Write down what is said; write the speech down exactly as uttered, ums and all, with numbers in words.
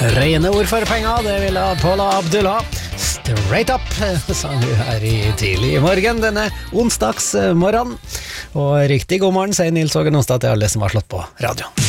Rene ord for penger, det ville Paula Abdul ha. Straight up, sang du her i tidlig i morgen, denne onsdagsmorgen. Og riktig god morgen, sier Nils Hågen Onsdag til alle som har slått på radioen.